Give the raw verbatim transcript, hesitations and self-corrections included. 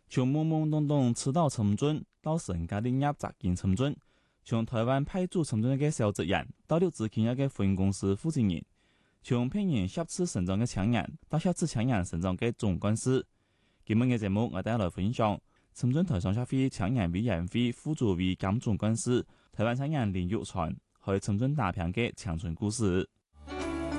從懵懵懂懂吃到沉圳，到成家立業扎進沉圳，從台灣派駐沉圳一個小職員，到六支企業嘅分公司負責人，從聘任協助成長嘅青年，到協助青年成長嘅總幹事。今日嘅節目我哋來分享沉圳台商協會青年委員會副主委兼總幹事台灣青年林玉傳，喺沉圳打拼嘅青春故事。